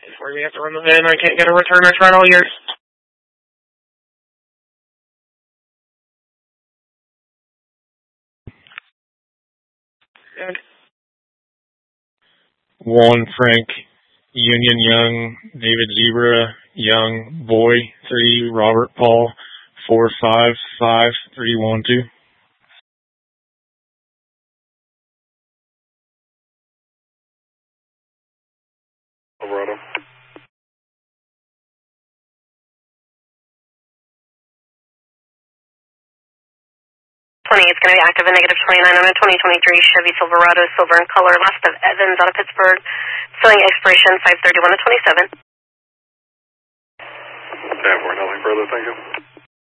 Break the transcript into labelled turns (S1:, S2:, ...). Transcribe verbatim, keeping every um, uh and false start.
S1: Before we have to run the VIN, I can't get a return. I tried all year. Good.
S2: One Frank, Union Young, David Zebra, Young, Boy, three, Robert Paul, four five five three one two.
S3: Alvarado.
S4: twenty, it's going to be active in negative twenty-nine on a twenty twenty-three Chevy Silverado, silver in color, left of Evans out of Pittsburgh, showing expiration five thirty-one to twenty-seven.
S3: ten four, nothing further, thank you.